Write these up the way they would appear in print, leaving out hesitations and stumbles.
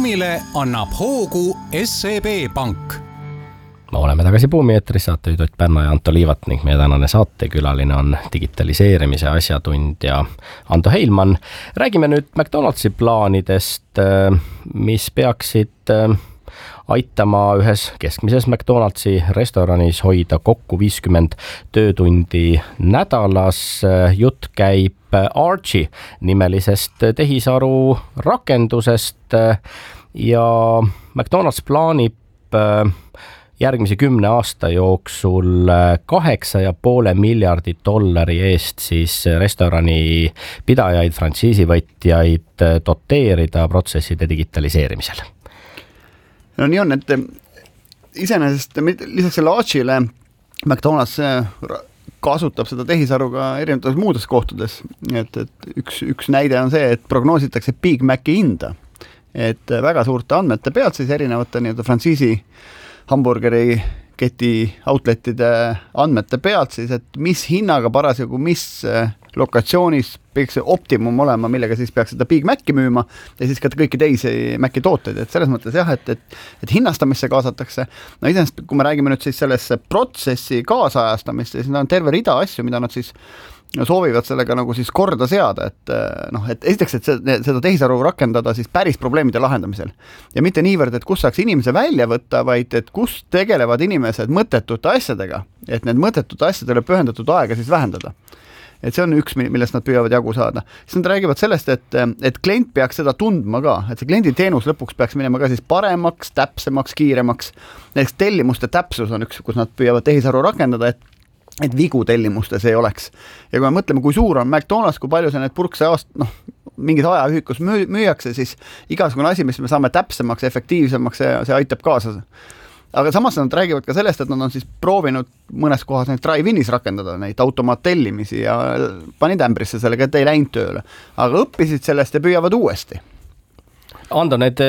reklaamile annab hoogu SEB Pank. Oleme tagasi Buumieetris, saatejuht Ott Pärna ja Anto Liivat ning meie tänane saatekülaline on digitaliseerimise asjatundja Ando Heilmann. Räägime nüüd McDonaldsi plaanidest, mis peaksid aitama ühes keskmises McDonaldsi restoranis hoida kokku 50 töötundi nädalas. Jutt käib Archie nimelisest tehisaru rakendusest ja McDonald's plaanib järgmise 10 aasta jooksul $8,5 miljardit eest siis restorani pidajaid, frantsiisivõtjaid doteerida protsesside digitaliseerimisel. No nii on, et iseenesest lisaks selle Archie'le McDonald's kasutab seda tehisaru ka erinevates muudes kohtades. Et üks näide on see, et prognoositakse Big Maci hinda. Et väga suurte andmete pealt siis erinevate frantsiisi hamburgeri keti outletide andmete pealt siis, et mis hinnaga parasjagu, mis lokatsioonis peaks see optimum olema, millega siis peaks seda Big Maci müüma ja siis ka kõiki teisi Maci tooteid. Et selles mõttes jah, et hinnastamisse kaasatakse. No iseenesest, kui me räägime nüüd siis sellesse protsessi kaasajastamist, siis on terve rida asju, mida nad siis soovivad sellega nagu siis korda seada, et esiteks, et seda tehisaru rakendada siis päris probleemide lahendamisel. Ja mitte niivõrd, et kus saaks inimese välja võtta, vaid et kus tegelevad inimesed mõttetute asjadega, et need mõttetute asjadele pühendatud aega siis vähendada. Et see on üks, millest nad püüavad jagu saada. Siis nad räägivad sellest, et klient peaks seda tundma ka, et see kliendi teenus lõpuks peaks minema ka siis paremaks, täpsemaks, kiiremaks. Näiteks tellimuste täpsus on üks, kus nad püüavad tehisaru rakendada, et vigu tellimustes ei oleks. Ja kui me mõtleme, kui suur on McDonald's, kui palju see need purkse mingis ajaühikus müüakse, siis igasugune asi, mis me saame täpsemaks, efektiivsemaks, see aitab kaasa. Aga samas nad räägivad ka sellest, et nad on siis proovinud mõnes kohas neid drive-inis rakendada, neid automaattellimisi ja panid ämbrisse sellega, et ei läinud tööle. Aga õppisid sellest ja püüavad uuesti. Ando, need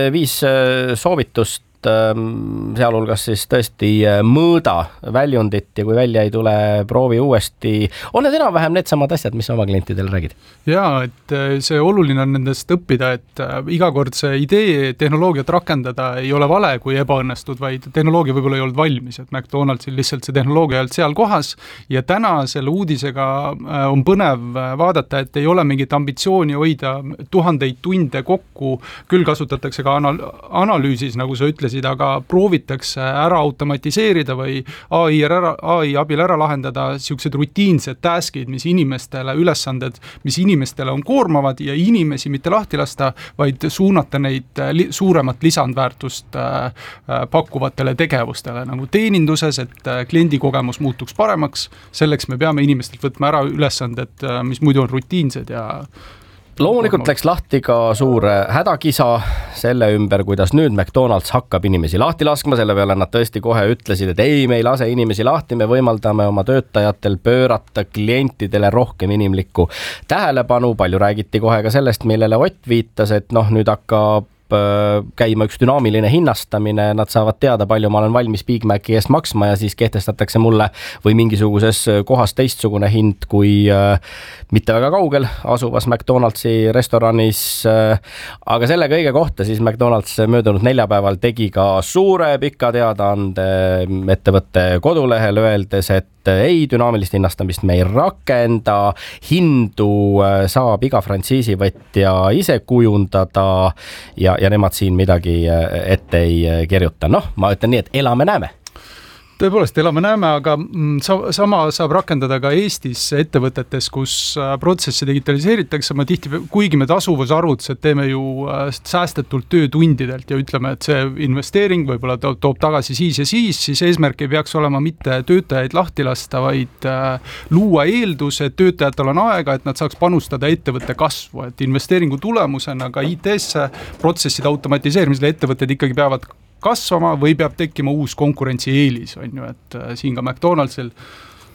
5 soovitust, sealhulgas siis tõesti mõõda väljundit ja kui välja ei tule, proovi uuesti. On need enam-vähem need samad asjad, mis oma klientidele räägid? Jaa, et see oluline on nendest õppida, et iga kord see idee tehnoloogiat rakendada ei ole vale, kui ebaõnnestud, vaid tehnoloogia võib-olla ei olnud valmis, et McDonald'sil lihtsalt see tehnoloogia ei olnud seal kohas ja täna selle uudisega on põnev vaadata, et ei ole mingit ambitsiooni hoida 1000 tunde kokku, küll kasutatakse ka analüüsis, nagu sa ütlesid, aga proovitakse ära automatiseerida või AI abil ära lahendada siuksed rutiinsed taskid, mis inimestele ülesanded, mis inimestele on koormavad ja inimesi mitte lahti lasta, vaid suunata neid suuremat lisandväärtust pakkuvatele tegevustele, nagu teeninduses, et kliendikogemus muutuks paremaks. Selleks me peame inimestelt võtma ära ülesanded, mis muidu on rutiinsed ja loomulikult läks lahti ka suur hädakisa selle ümber, kuidas nüüd McDonald's hakkab inimesi lahti laskma, selle peale nad tõesti kohe ütlesid, et ei, me ei lase inimesi lahti, me võimaldame oma töötajatel pöörata klientidele rohkem inimlikku tähelepanu. Palju räägiti kohe ka sellest, millele Ott viitas, et nüüd hakkab käima üks dünaamiline hinnastamine, nad saavad teada, palju ma olen valmis Big Maci eest maksma ja siis kehtestatakse mulle või mingisuguses kohas teistsugune hind kui mitte väga kaugel asuvas McDonaldsi restoranis. Aga selle kõige kohta siis McDonald's möödunud neljapäeval tegi ka suure pika teadaande ettevõtte kodulehel, öeldes, et ei, dünaamilist hinnastamist me ei rakenda, hindu saab iga frantsiisivõtja ise kujundada ja nemad siin midagi ette ei kirjuta. Ma ütlen nii, et elame-näeme. Tõepoolest, elame näeme, aga sama saab rakendada ka Eestis ettevõtetes, kus protsessi digitaliseeritakse. Kuigi me tasuvusarvutused teeme ju säästetult töötundidelt ja ütleme, et see investeering võib-olla toob tagasi siis ja siis eesmärk ei peaks olema mitte töötajaid lahti lasta, vaid luua eeldus, et töötajatel on aega, et nad saaks panustada ettevõtte kasvu, et investeeringu tulemusena ka IT-sse protsesside automatiseerimisele ettevõtted ikkagi peavad kasvama või peab tekkima uus konkurentsi eelis, on ju, et siin ka McDonald'sil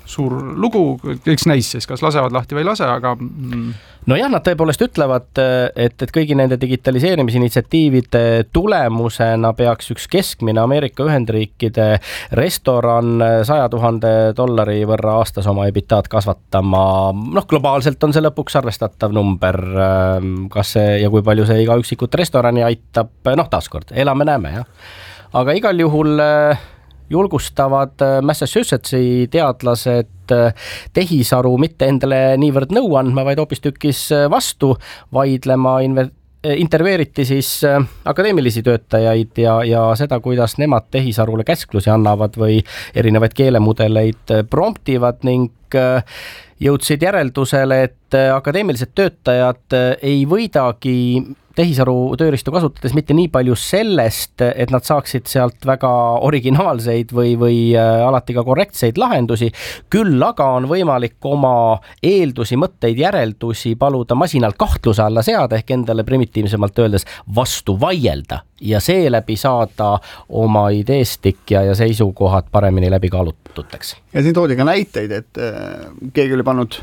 suur lugu, eks näis siis, kas lasevad lahti või ei lase, aga nojah, nad tõepoolest ütlevad, et kõigi nende digitaliseerimisinitsiatiivide tulemusena peaks üks keskmine Ameerika Ühendriikide restoran $100,000 võrra aastas oma ebitaat kasvatama. Globaalselt on see lõpuks arvestatav number, kas see ja kui palju see iga üksikut restorani aitab, taaskord, elame-näeme, jah. Aga igal juhul julgustavad Massachusettsi teadlased tehisaru mitte endale niivõrd nõu andma, vaid hoopistükkis vastu vaidlema. Intervjueeriti siis akadeemilisi töötajaid ja seda, kuidas nemad tehisarule käsklusi annavad või erinevaid keelemudeleid promptivad ning jõudsid järeldusele, et akadeemilised töötajad ei võidagi tehisaru tööriistu kasutades mitte nii palju sellest, et nad saaksid sealt väga originaalseid või alati ka korrektseid lahendusi, küll aga on võimalik oma eeldusi, mõtteid, järeldusi paluda masinal kahtluse alla seada ehk endale primitiivsemalt öeldes vastu vaielda ja seeläbi saada oma ideestik ja seisukohad paremini läbi kaalututeks. Ja siin toodi ka näiteid, et keegi oli pannud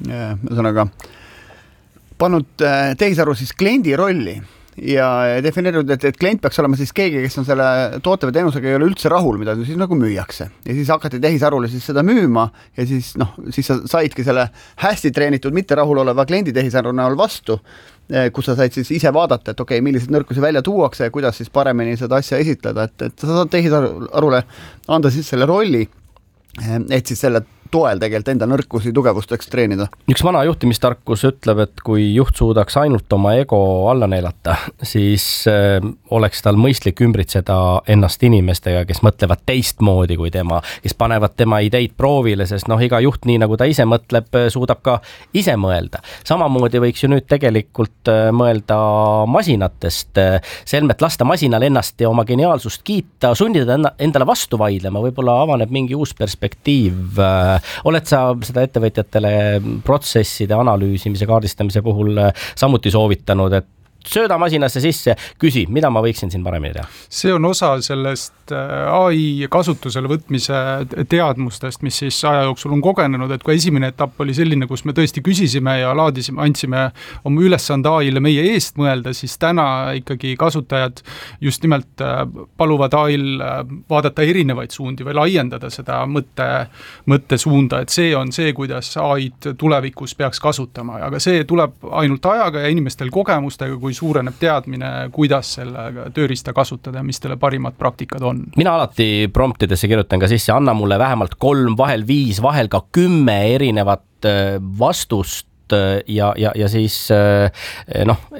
tehisaru siis kliendi rolli ja defineerinud, et klient peaks olema siis keegi, kes on selle toote või teenusega ei ole üldse rahul, mida siis nagu müüakse. Ja siis hakati tehisarule siis seda müüma ja siis sa saidki selle hästi treenitud, mitte rahul oleva kliendi tehisaru näol vastu, kus sa said siis ise vaadata, et okei, millised nõrkusi välja tuuakse ja kuidas siis paremini seda asja esitleda, et sa saad tehisarule anda siis selle rolli, et siis selle toel tegelikult enda nõrkusi tugevusteks treenida. Üks vana juhtimistarkus ütleb, et kui juht suudaks ainult oma ego alla neelata, siis oleks tal mõistlik ümbritseda ennast inimestega, kes mõtlevad teistmoodi kui tema, kes panevad tema ideid proovile, sest iga juht, nii nagu ta ise mõtleb, suudab ka ise mõelda. Samamoodi võiks ju nüüd tegelikult mõelda masinatest, selmet lasta masinal ennast ja oma geniaalsust kiita, sundida endale vastu vaidlema, võib-olla avaneb mingi uus perspektiiv. Oled sa seda ettevõtjatele protsesside analüüsimise, kaardistamise puhul samuti soovitanud, et sööda masinasse sisse, küsi, mida ma võiksin siin paremini teha? See on osa sellest AI kasutusele võtmise teadmustest, mis siis aja jooksul on kogenenud, et kui esimene etapp oli selline, kus me tõesti küsisime ja laadisime, andsime oma ülesande AI-le meie eest mõelda, siis täna ikkagi kasutajad just nimelt paluvad AI-l vaadata erinevaid suundi või laiendada seda mõttesuunda, et see on see, kuidas AI-d tulevikus peaks kasutama, aga see tuleb ainult ajaga ja inimestel kogemustega, kui suureneb teadmine, kuidas selle tööriista kasutada ja mis teile parimad praktikad on. Mina alati promptidesse kirjutan ka sisse, anna mulle vähemalt 3, vahel 5, vahel ka 10 erinevat vastust ja siis